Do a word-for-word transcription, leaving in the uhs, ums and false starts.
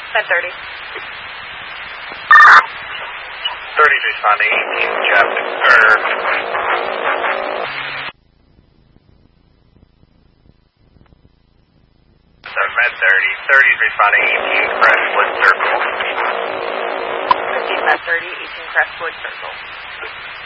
Med thirty. thirty's responding, eighteen traffic, or... So Med thirty, thirty's responding, eighteen Crestwood Circle. fifteen Med thirty, eighteen Crestwood Circle.